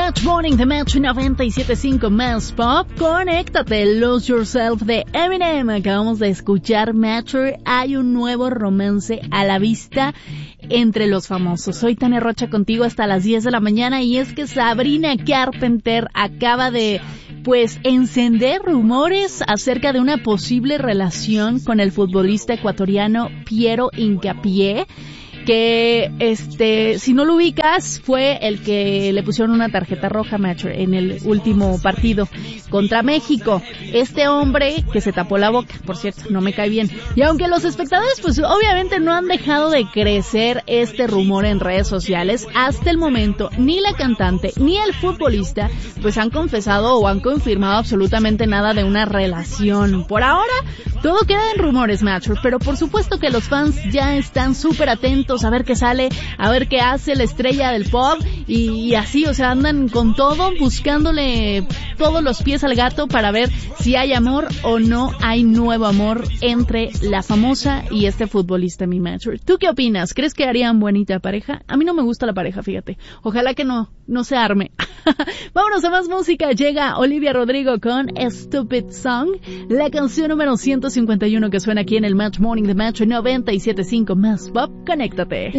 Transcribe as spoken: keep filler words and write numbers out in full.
Match Morning, The Match noventa y siete punto cinco más Pop. Conéctate, Lose Yourself de Eminem. Acabamos de escuchar Mature. Hay un nuevo romance a la vista entre los famosos. Soy Tania Rocha contigo hasta las diez de la mañana y es que Sabrina Carpenter acaba de, pues, encender rumores acerca de una posible relación con el futbolista ecuatoriano Piero Hincapié, que, este, si no lo ubicas, fue el que le pusieron una tarjeta roja a Mature en el último partido contra México. Este hombre que se tapó la boca, por cierto, no me cae bien. Y aunque los espectadores, pues, obviamente no han dejado de crecer este rumor en redes sociales, hasta el momento, ni la cantante, ni el futbolista, pues, han confesado o han confirmado absolutamente nada de una relación. Por ahora, todo queda en rumores, Mature, pero por supuesto que los fans ya están súper atentos a ver qué sale, a ver qué hace la estrella del pop y, y así, o sea, andan con todo, buscándole todos los pies al gato para ver si hay amor o no hay nuevo amor entre la famosa y este futbolista, mi Mature. ¿Tú qué opinas? ¿Crees que harían bonita pareja? A mí no me gusta la pareja, fíjate. Ojalá que no, no se arme. Vámonos a más música. Llega Olivia Rodrigo con Stupid Song, la canción número ciento cincuenta y uno que suena aquí en el Match Morning de Match noventa y siete punto cinco más Pop. Conéctate.